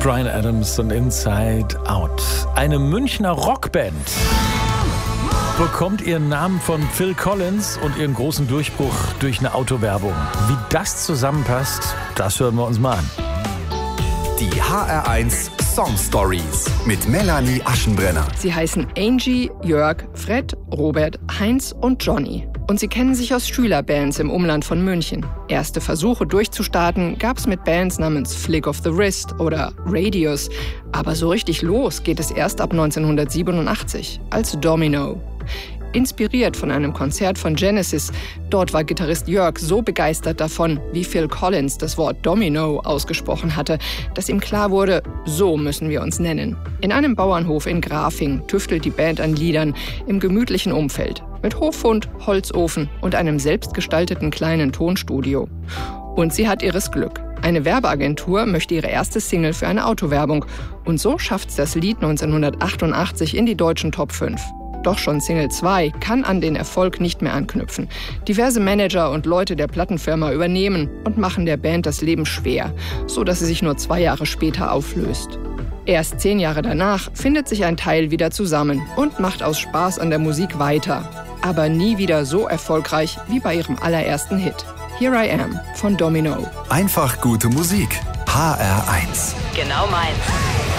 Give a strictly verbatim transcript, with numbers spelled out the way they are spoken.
Bryan Adams und Inside Out. Eine Münchner Rockband bekommt ihren Namen von Phil Collins und ihren großen Durchbruch durch eine Autowerbung. Wie das zusammenpasst, das hören wir uns mal an. Die H R eins Song Stories mit Melanie Aschenbrenner. Sie heißen Angie, Jörg, Fred, Robert, Heinz und Johnny. Und sie kennen sich aus Schülerbands im Umland von München. Erste Versuche durchzustarten gab es mit Bands namens Flick of the Wrist oder Radius. Aber so richtig los geht es erst ab neunzehnhundertsiebenundachtzig als Domino. Inspiriert von einem Konzert von Genesis. Dort war Gitarrist Jörg so begeistert davon, wie Phil Collins das Wort Domino ausgesprochen hatte, dass ihm klar wurde, so müssen wir uns nennen. In einem Bauernhof in Grafing tüftelt die Band an Liedern im gemütlichen Umfeld. Mit Hofhund, Holzofen und einem selbstgestalteten kleinen Tonstudio. Und sie hat ihres Glück. Eine Werbeagentur möchte ihre erste Single für eine Autowerbung. Und so schafft's das Lied neunzehnhundertachtundachtzig in die deutschen Top fünf. Doch schon Single zwei kann an den Erfolg nicht mehr anknüpfen. Diverse Manager und Leute der Plattenfirma übernehmen und machen der Band das Leben schwer, so dass sie sich nur zwei Jahre später auflöst. Erst zehn Jahre danach findet sich ein Teil wieder zusammen und macht aus Spaß an der Musik weiter. Aber nie wieder so erfolgreich wie bei ihrem allerersten Hit. Here I Am von Domino. Einfach gute Musik. H R eins. Genau meins.